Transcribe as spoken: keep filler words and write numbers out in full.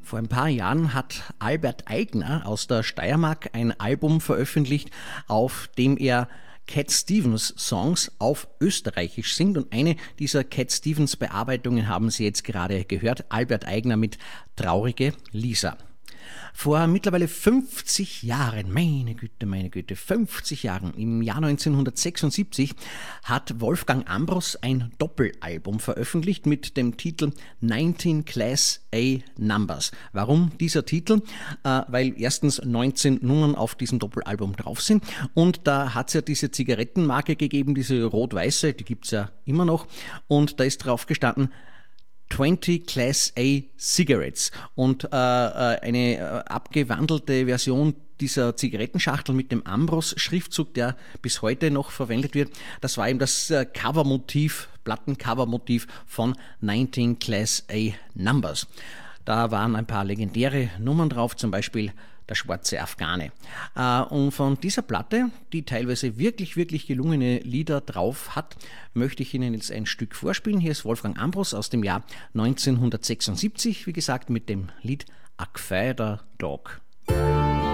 Vor ein paar Jahren hat Albert Aigner aus der Steiermark ein Album veröffentlicht, auf dem er Cat Stevens Songs auf Österreichisch singt, und eine dieser Cat Stevens Bearbeitungen haben Sie jetzt gerade gehört, Albert Aigner mit Traurige Lisa. Vor mittlerweile fünfzig Jahren, meine Güte, meine Güte, fünfzig Jahren, im Jahr neunzehnhundertsechsundsiebzig, hat Wolfgang Ambros ein Doppelalbum veröffentlicht mit dem Titel neunzehn Class A Numbers. Warum dieser Titel? Äh, weil erstens neunzehn Nummern auf diesem Doppelalbum drauf sind, und da hat es ja diese Zigarettenmarke gegeben, diese rot-weiße, die gibt es ja immer noch, und da ist drauf gestanden zwanzig Class A Cigarettes, und äh, eine äh, abgewandelte Version dieser Zigarettenschachtel mit dem Ambros-Schriftzug, der bis heute noch verwendet wird, das war eben das äh, Covermotiv, Plattencovermotiv von neunzehn Class A Numbers. Da waren ein paar legendäre Nummern drauf, zum Beispiel Der schwarze Afghane. Äh, und von dieser Platte, die teilweise wirklich, wirklich gelungene Lieder drauf hat, möchte ich Ihnen jetzt ein Stück vorspielen. Hier ist Wolfgang Ambros aus dem Jahr neunzehnhundertsechsundsiebzig, wie gesagt, mit dem Lied A Gescheiter Dog.